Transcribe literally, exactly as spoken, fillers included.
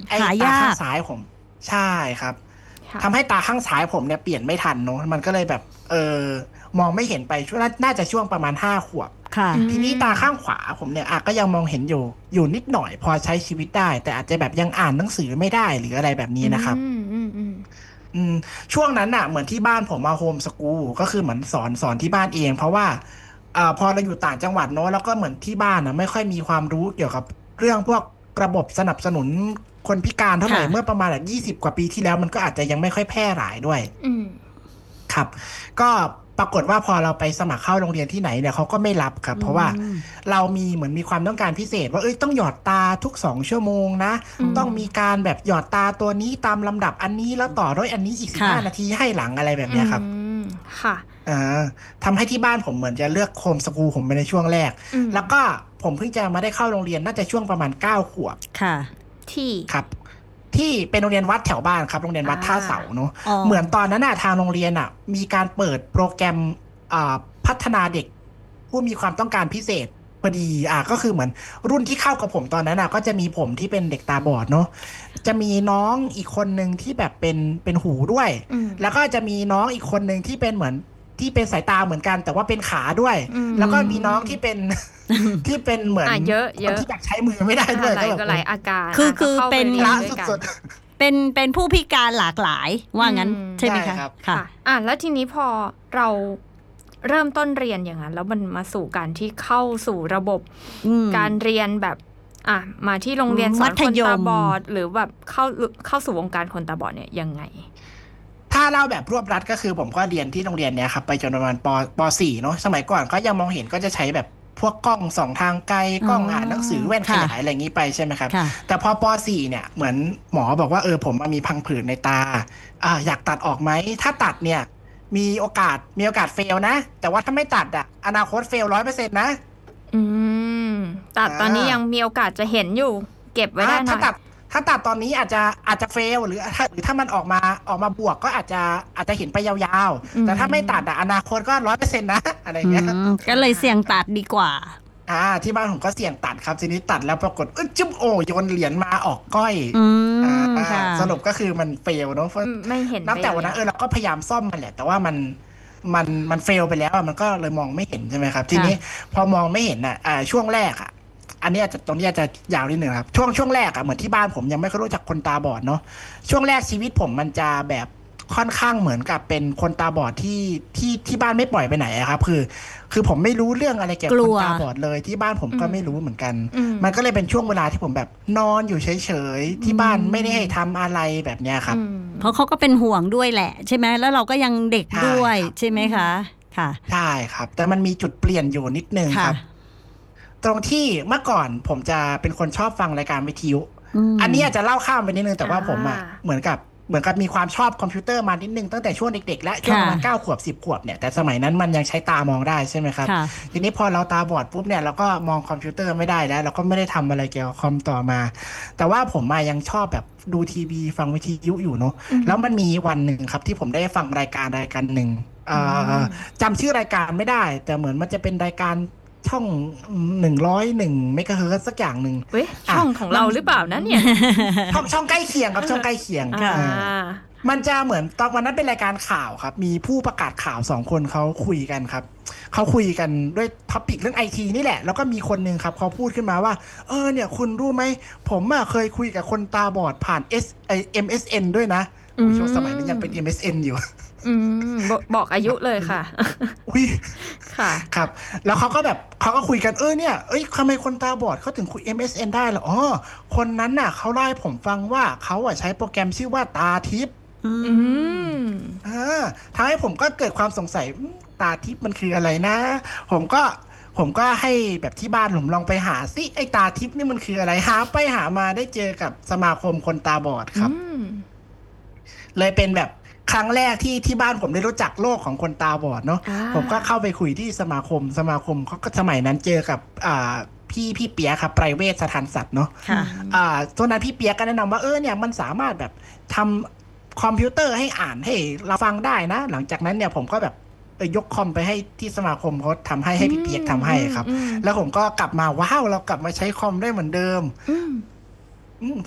ไอ้หายาตาข้างกซ้ายผมใช่ครับค่ะทำให้ตาข้างซ้ายผมเนี่ยเปลี่ยนไม่ทันเนอะมันก็เลยแบบเออมองไม่เห็นไปช่วงน่าน่าจะช่วงประมาณห้าขวบค่ะอืทีนี้ตามข้างขวาผมเนี่ยอะก็ยังมองเห็นอยู่อยู่นิดหน่อยพอใช้ชีวิตได้แต่อาจจะแบบยังอ่านหนังสือไม่ได้หรืออะไรแบบนี้อืนะครับมอืมอืมอืมช่วงนั้นอ่ะเหมือนที่บ้านผมมาโฮมสกูลก็คือเหมือนสอนสอนที่บ้านเองเพราะว่าอ่าพอเราอยู่ต่างจังหวัดเนอะแล้วก็เหมือนที่บ้านอ่ะไม่ค่อยมีความรู้เกี่ยวกับเรื่องพวกระบบสนับสนุนคนพิการเท่าไหร่ค่ะเมื่อประมาณแบบยี่สิบกว่าปีที่แล้วมันก็อาจจะยังไม่ค่อยแพร่หลายด้วยอืมครับก็ปรากฏว่าพอเราไปสมัครเข้าโรงเรียนที่ไหนเนี่ยเขาก็ไม่รับครับอืเพราะว่ามเรามีเหมือนมีความต้องการพิเศษว่าเอ้ยต้องหยอดตาทุกสองชั่วโมงนะอืมต้องมีการแบบหยอดตาตัวนี้ตามลำดับอันนี้แล้วต่อด้วยอันนี้อีกสิบค่ะห้านาทีให้หลังอะไรแบบอืเนี้ยครับมค่ะอ่าทำให้ที่บ้านผมเหมือนจะเลือกโฮมสกูลผมไปในช่วงแรกอืมแล้วก็ผมเพิ่งจะมาได้เข้าโรงเรียนน่าจะช่วงประมาณเก้าขวบค่ะที่ครับที่เป็นโรงเรียนวัดแถวบ้านครับโรงเรียนอ่าวัดท่าเสาเนอะอ๋อเหมือนตอนนั้นน่ะทางโรงเรียนอ่ะมีการเปิดโปรแกรมอ่าพัฒนาเด็กผู้มีความต้องการพิเศษพอดีอ่ะก็คือเหมือนรุ่นที่เข้ากับผมตอนนั้นอ่ะก็จะมีผมที่เป็นเด็กตาบอดเนอะจะมีน้องอีกคนหนึ่งที่แบบเป็นเป็นหูด้วยอืมแล้วก็จะมีน้องอีกคนหนึ่งที่เป็นเหมือนที่เป็นสายตาเหมือนกัน แต่ว่าเป็นขาด้วยอืมแล้วก็มีน้องที่เป็นที่เป็นเหมือนอ่ะเยอะคเยอะนที่แบบใช้มือไม่ได้อะด้วยไรก็แบบก็หลายอาการคืออ่ะก็คือเข้าเป็ไปนเรียนละด้วยกันสุดเป็นเป็นผู้พิการหลากหลายว่างั้นอืมใช่ไหมใช่คะครับค่ะค่ะอ่ะแล้วทีนี้พอเราเริ่มต้นเรียนอย่างนั้นแล้วมันมาสู่การที่เข้าสู่ระบบอืมการเรียนแบบอ่ะมาที่โรงเรียนสอนมัธคนยมตาบอดหรือแบบเข้าเข้าสู่วงการคนตาบอดเนี่ยยังไงถ้าเล่าแบบรวบรัดก็คือผมก็เรียนที่โรงเรียนเนี้ยครับไปจนประมาณปปสี่เนาะสมัยก่อนก็ยังมองเห็นก็จะใช้แบบพวกกล้องส่องทางไกลกล้องอ่านหนังสือแว่นขค่ะยายอะไรอย่างนี้ไปใช่ไหมครับค่ะแต่พอปสี่เนี่ยเหมือนหมอบอกว่าเออผมมันมีพังผืดในตาอ่าอยากตัดออกไหมถ้าตัดเนี่ยมีโอกาสมีโอกาสเฟลนะแต่ว่าถ้าไม่ตัดอ่ะอนาคตเฟลร้อยเปอร์เซ็นต์นะอืมตัดตอนนี้อ่ายังมีโอกาสจะเห็นอยู่ เก็บไว้อ่าได้หน่อยถ้าตัดถ้าตัดตอนนี้อาจจะอาจจะเฟลหรือถ้าหรือถ้ามันออกมาออกมาบวกก็อาจจะอาจจะเห็นไปยาวอืมๆแต่ถ้าไม่ตัดอะอนาคตก็ร้อยเปอร์เซ็นต์นะอะไรอืเงี้ยมก็เลยเสี่ยงตัดดีกว่าอ่าที่บ้านผมก็เสี่ยงตัดครับทีนี้ตัดแล้วปรากฏเอ้ยจุ๊บโอ้โยนเหรียญมาออกก้อยอือ่มาค่ะสรุปก็คือมันเฟลเนอะเพราะอืมไม่เห็นนับไปแต่วันนั้นเออยาวเราก็พยายามซ่อมมันแหละแต่ว่ามันมันมันเฟลไปแล้วอะมันก็เลยมองไม่เห็นใช่ไหมครับทีนี้พอมองไม่เห็นอ่ะอ่าช่วงแรกอ่ะอันนี้อาจจะตรงนี้อาจจะยาวนิดหนึ่งครับช่วงช่วงแรกอ่ะเหมือนที่บ้านผมยังไม่ค่อยรู้จักคนตาบอดเนาะช่วงแรกชีวิตผมมันจะแบบค่อนข้างเหมือนกับเป็นคนตาบอดที่ที่ที่บ้านไม่ปล่อยไปไหนอะครับคือ คือผมไม่รู้เรื่องอะไรเกี่ยวกับกลัคนวตาบอดเลยที่บ้านผมก็ไม่รู้เหมือนกันอืมมันก็เลยเป็นช่วงเวลาที่ผมแบบนอนอยู่เฉยๆที่บ้านไม่ได้ให้ทำอะไรแบบเนี้ยครับอืมเพราะเขาก็เป็นห่วงด้วยแหละใช่ไหมแล้วเราก็ยังเด็กใช่ด้วยครับใช่ไหมคะ ค่ะใช่ครับ แต่มันมีจุดเปลี่ยนอยู่นิดนึงคค่ะรับ ตรงที่เมื่อก่อนผมจะเป็นคนชอบฟังรายการวิทยุมอันนี้อาจจะเล่าข้ามไปนิดนึงแต่ว่าอ่าผมอ่ะเหมือนกับเหมือนกับมีความชอบคอมพิวเตอร์มานิดนึงตั้งแต่ช่วงเด็กๆและช่วงประมาณค่ะเก้าขวบสิบขวบเนี่ยแต่สมัยนั้นมันยังใช้ตามองได้ใช่ไหมครับค่ะทีนี้พอเราตาบอดปุ๊บเนี่ยเราก็มองคอมพิวเตอร์ไม่ได้แล้วเราก็ไม่ได้ทำอะไรเกี่ยวกับคอมต่อมา แต่ว่าผมมายังชอบแบบดูทีวีฟังวิทยุอยู่เนาะอืมแล้วมันมีวันหนึ่งครับที่ผมได้ฟังรายการรายการหนึ่งเอ่ออมจำชื่อรายการไม่ได้ แต่เหมือนมันจะเป็นรายการช่องหนึ่งร้อยหนึ่งเมกะเฮิร์ตสักอย่างหนึ่งเว้ยอ่ะช่องของเราหรือเปล่านะเนี่ยช่องช่องใกล้เคียงครับช่องใกล้เคียงค่ะอ่าอ่ามันจะเหมือนตอนวันนั้นเป็นรายการข่าวครับ มีผู้ประกาศข่าวสองคนเขาคุยกันครับ เขาคุยกันด้วยท็อปิกเรื่องไอทีนี่แหละ แล้วก็มีคนหนึ่งครับเขาพูดขึ้นมาว่า เออเนี่ยคุณรู้ไหม ผมอะเคยคุยกับคนตาบอดผ่าน S ไอ เอ็ม เอส เอ็น ด้วยนะอืมช่วงสมัยนั้นยังเป็น เอ็ม เอส เอ็น อยู่อืมบอกบอกอายุเลยค่ะอุ้ยค่ะครับ แล้วเขาก็แบบเขาก็คุยกันเออเนี่ยเอ้ยทำไมคนตาบอดเขาถึงคุย เอ็ม เอส เอ็น ได้เหรออ๋อคนนั้นน่ะเขาเล่าให้ผมฟังว่าเขาอะใช้โปรแกรมชื่อว่าตาทิพย์อือืมมอ่าทำให้ผมก็เกิดความสงสัยอืมตาทิพย์มันคืออะไรนะ ผมก็ผมก็ให้แบบที่บ้านผมลองไปหาซิไอ้ตาทิพย์นี่มันคืออะไรหาไปหามาได้เจอกับสมาคมคนตาบอดครับอืมเลยเป็นแบบครั้งแรกที่ที่บ้านผมได้รู้จักโลกของคนตาบอดเนาะอ่าผมก็เข้าไปคุยที่สมาคมสมาคมเขาก็สมัยนั้นเจอกับอ่าพี่พี่เปียกครับไพรเวทสถานสัตว์เนาะค่ะอ่าตอนนั้นพี่เปียกก็แนะนำว่าเออเนี่ยมันสามารถแบบทำคอมพิวเตอร์ให้อ่านให้เราฟังได้นะ หลังจากนั้นเนี่ยผมก็แบบเออยกคอมไปให้ที่สมาคมเขาทำให้ให้พี่เปียกทำให้ครับอืมแล้วผมก็กลับมาว้าวเรากลับมาใช้คอมได้เหมือนเดิมอืมอืม